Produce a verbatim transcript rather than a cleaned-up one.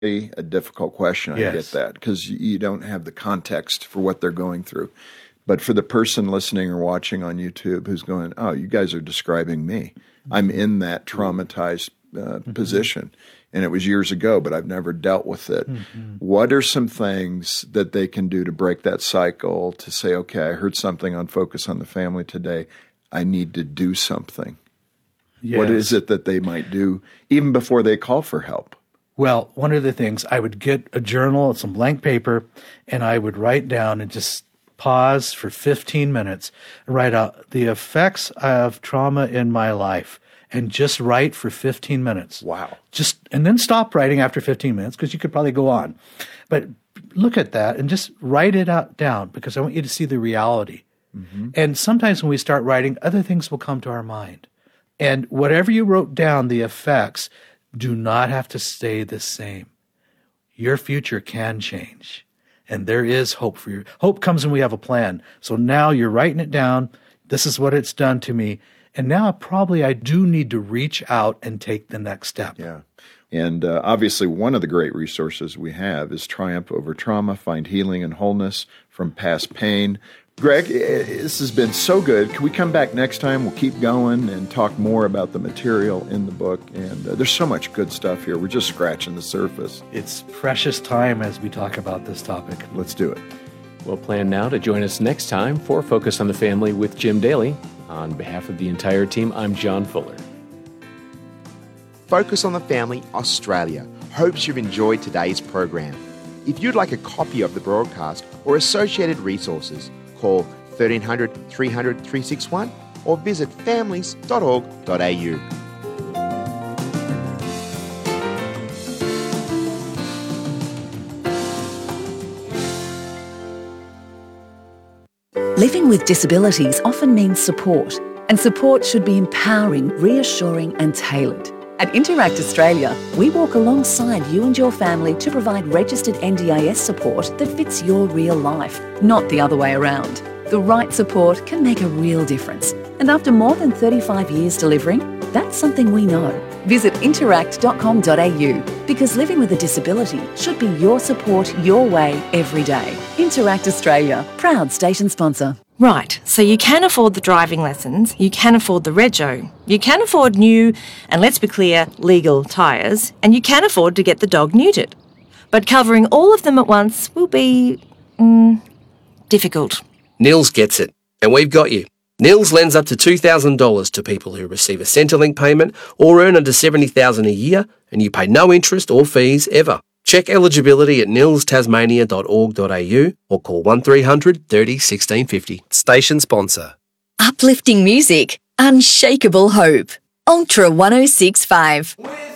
a difficult question. I Yes. get that because you don't have the context for what they're going through. But for the person listening or watching on YouTube who's going, oh, you guys are describing me. I'm in that traumatized uh, mm-hmm. position. And it was years ago, but I've never dealt with it. Mm-hmm. What are some things that they can do to break that cycle, to say, okay, I heard something on Focus on the Family today. I need to do something. Yes. What is it that they might do even before they call for help? Well, one of the things, I would get a journal and some blank paper, and I would write down and just pause for fifteen minutes and write out the effects of trauma in my life, and just write for fifteen minutes. Wow. Just and then stop writing after fifteen minutes, because you could probably go on. But look at that and just write it out down, because I want you to see the reality. Mm-hmm. And sometimes when we start writing, other things will come to our mind. And whatever you wrote down, the effects do not have to stay the same. Your future can change. And there is hope for you. Hope comes when we have a plan. So now you're writing it down. This is what it's done to me. And now probably I do need to reach out and take the next step. Yeah. And uh, obviously one of the great resources we have is Triumph Over Trauma, Find Healing and Wholeness from Past Pain. Greg, this has been so good. Can we come back next time? We'll keep going and talk more about the material in the book. And uh, there's so much good stuff here. We're just scratching the surface. It's precious time as we talk about this topic. Let's do it. We'll plan now to join us next time for Focus on the Family with Jim Daly. On behalf of the entire team, I'm John Fuller. Focus on the Family Australia hopes you've enjoyed today's program. If you'd like a copy of the broadcast or associated resources, call thirteen hundred, three hundred, three sixty-one or visit families dot org dot a u. Living with disabilities often means support, and support should be empowering, reassuring and tailored. At Interact Australia, we walk alongside you and your family to provide registered N D I S support that fits your real life, not the other way around. The right support can make a real difference. And after more than thirty-five years delivering, that's something we know. Visit interact dot com dot a u, because living with a disability should be your support your way every day. Interact Australia, proud station sponsor. Right, so you can afford the driving lessons, you can afford the rego, you can afford new, and let's be clear, legal tyres, and you can afford to get the dog neutered. But covering all of them at once will be, mm, difficult. Nils gets it, and we've got you. Nils lends up to two thousand dollars to people who receive a Centrelink payment or earn under seventy thousand dollars a year, and you pay no interest or fees ever. Check eligibility at nils tasmania dot org dot a u or call one three hundred, thirty, sixteen fifty. Station sponsor. Uplifting music, unshakable hope. Ultra one oh six point five.